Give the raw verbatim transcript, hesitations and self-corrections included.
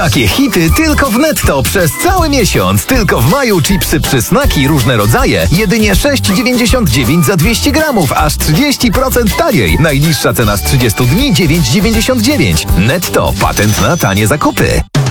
Takie hity tylko w Netto przez cały miesiąc. Tylko w maju chipsy przysmaki różne rodzaje. Jedynie sześć dziewięćdziesiąt dziewięć za dwieście gramów, aż trzydzieści procent taniej. Najniższa cena z trzydziestu dni dziewięć dziewięćdziesiąt dziewięć. Netto. Patent na tanie zakupy.